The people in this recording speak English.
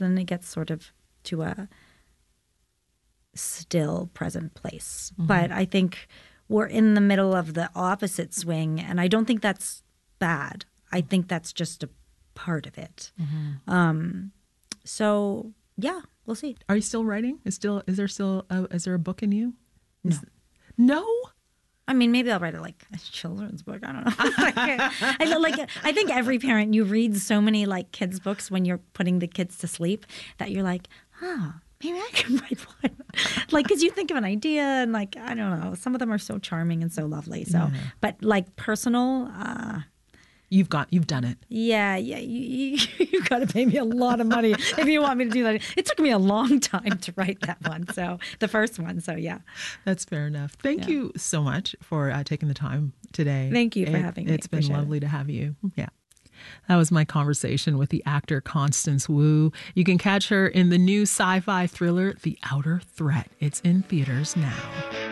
then it gets sort of to a still present place. But I think we're in the middle of the opposite swing, and I don't think that's bad. I think that's just a part of it. So yeah, we'll see. Are you still writing? Is there a book in you? No. No? I mean, maybe I'll write a children's book. I don't know. I think every parent, you read so many kids books when you're putting the kids to sleep that you're like, maybe I can write one. Because you think of an idea and I don't know. Some of them are so charming and so lovely. So, but personal. You've done it. Yeah. You got to pay me a lot of money if you want me to do that. It took me a long time to write that one. So the first one. So yeah. That's fair enough. Thank you so much for taking the time today. Thank you for having me. It's been lovely to have you. Yeah. That was my conversation with the actor Constance Wu. You can catch her in the new sci-fi thriller, The Outer Threat. It's in theaters now.